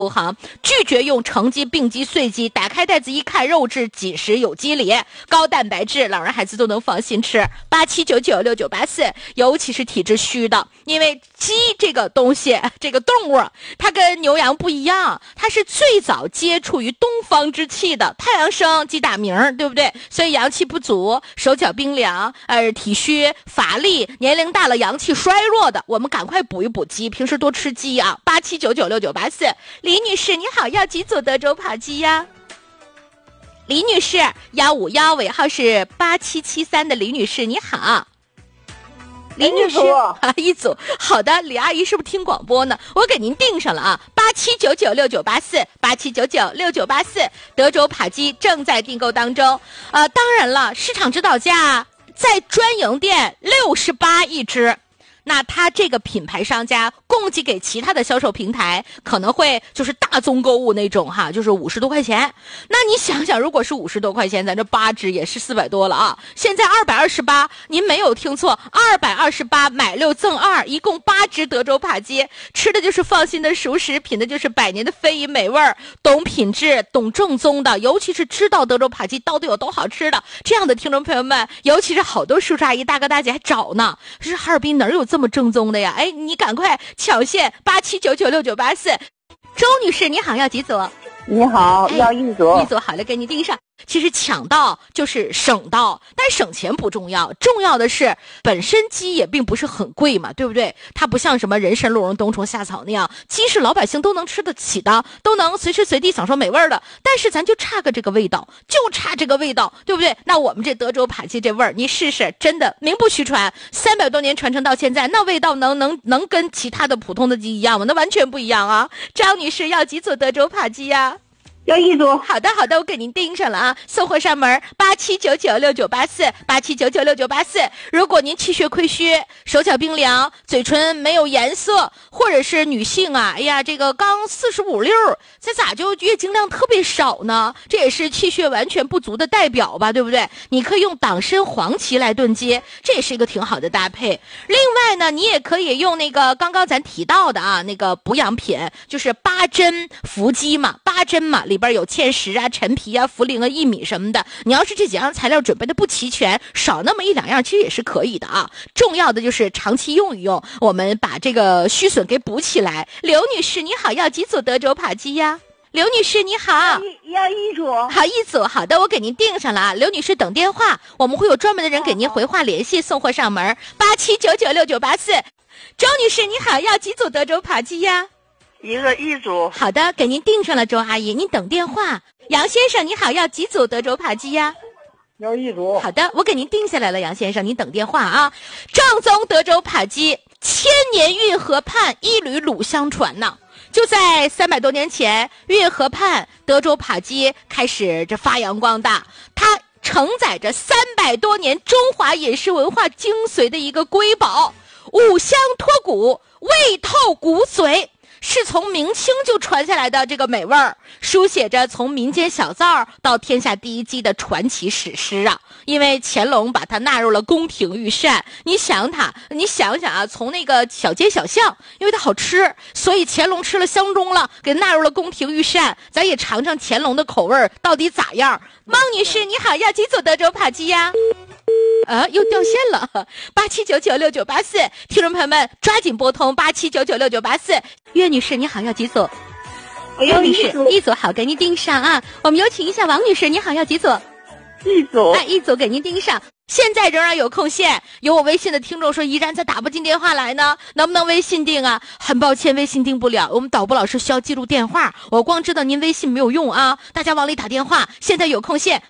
行，拒绝用成鸡、病鸡、碎鸡，打开袋子一看，肉质紧实有肌理，高蛋白质，老人孩子都能放心吃。87996984，尤其是体质虚的，因为鸡这个东西，这个动物，它跟牛羊不一样，它是最早接触于东方之气的，太阳生鸡打鸣，对不对？所以阳气不足，手脚冰凉，体虚乏力，年龄大了阳气衰弱的，我们赶快补一补鸡，平时多吃鸡啊。87996984，李女士你好，要几组德州跑鸡呀？李女士151，尾号是8773的李女士你好。李女士一组，好的，李阿姨是不是听广播呢？我给您订上了啊，87996984，87996984，德州扒鸡正在订购当中。当然了，市场指导价在专营店68一只。那他这个品牌商家供给给其他的销售平台，可能会就是大宗购物那种哈，就是50多块钱。那你想想，如果是50多块钱，咱这8只也是400多了啊。现在228，您没有听错，228买6赠2，一共8只德州扒鸡，吃的就是放心的熟食，品的就是百年的非遗美味儿，懂品质，懂正宗的，尤其是知道德州扒鸡到底有多好吃的这样的听众朋友们，尤其是好多叔叔阿姨大哥大姐还找呢，是哈尔滨哪有这么正宗的呀？哎，你赶快抢线87996984。周女士你好，要几组？ 你好，要一组。 一组好了，给你订上。其实抢到就是省到，但省钱不重要，重要的是本身鸡也并不是很贵嘛，对不对？它不像什么人参、鹿茸、冬虫夏草那样，鸡是老百姓都能吃得起的，都能随时随地享受美味的。但是咱就差个这个味道，就差这个味道，对不对？那我们这德州扒鸡这味儿，你试试，真的名不虚传，300多年传承到现在，那味道能跟其他的普通的鸡一样吗？那完全不一样啊！张女士要几组德州扒鸡呀？ 要一组。 好的，我给您订上了啊，送货上门，87996984，87996984。如果您气血亏虚，手脚冰凉，嘴唇没有颜色，或者是女性啊，哎呀，这个刚45、6，这咋就月经量特别少呢？这也是气血完全不足的代表吧，对不对？你可以用党参、黄芪来炖鸡，这也是一个挺好的搭配。另外呢，你也可以用那个刚刚咱提到的啊，那个补养品，就是八珍伏鸡嘛，八珍嘛。里边有芡实啊、陈皮啊、茯苓啊、薏米什么的，你要是这几样材料准备的不齐全，少那么1、2样其实也是可以的啊。重要的就是长期用一用，我们把这个虚损给补起来。刘女士你好，要几组德州扒鸡呀？刘女士你好， 要一组。 好，一组，好的，我给您订上了啊。刘女士等电话，我们会有专门的人给您回话联系，送货上门，87996984。周女士你好，要几组德州扒鸡呀？ 一组。 好的，给您订上了，周阿姨，您等电话。杨先生你好，要几组德州扒鸡呀？ 要一组。 好的，我给您定下来了，杨先生，您等电话啊。正宗德州扒鸡，千年运河畔一缕卤香传呢。就在300多年前，运河畔德州扒鸡开始这发扬光大，它承载着300多年中华饮食文化精髓的一个瑰宝，五香脱骨，味透骨髓。是从明清就传下来的这个美味儿，书写着从民间小灶到天下第一鸡的传奇史诗啊！因为乾隆把它纳入了宫廷御膳，你想想啊，从那个小街小巷，因为它好吃，所以乾隆吃了相中了，给纳入了宫廷御膳。咱也尝尝乾隆的口味到底咋样？孟女士你好，要几组德州扒鸡呀？又掉线了，87996984，听众朋友们抓紧拨通87996984。岳女士你好，要几组？岳女士一组，好，给您订上啊。我们有请一下王女士，你好，要几组？ 一组。 一组给您订上。现在仍然有空线，有我微信的听众说依然再打不进电话来呢，能不能微信订啊？很抱歉，微信订不了，我们导播老师需要记录电话，我光知道您微信没有用啊，大家往里打电话。现在有空线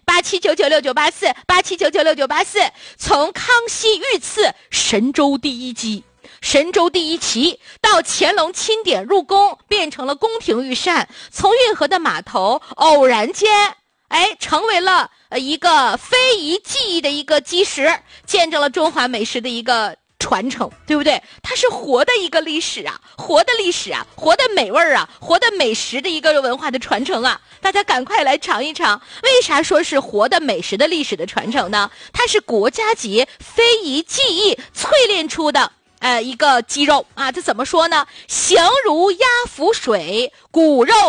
87996984，87996984。从康熙御赐神州第一鸡，神州第一旗，到乾隆钦点入宫，变成了宫廷御膳，从运河的码头偶然间成为了一个非遗技艺的一个基石，见证了中华美食的一个传承，对不对？它是活的一个历史啊，活的历史啊，活的美味啊，活的美食的一个文化的传承啊！大家赶快来尝一尝。为啥说是活的美食的历史的传承呢？它是国家级非遗技艺淬炼出的一个肌肉啊，这怎么说呢？形如鸭腹水，骨肉